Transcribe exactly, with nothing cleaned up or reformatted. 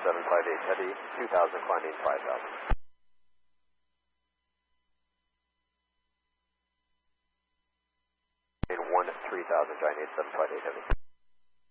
seven five eight heavy, two thousand climbing five thousand. one three thousand, giant eight seven five eight heavy.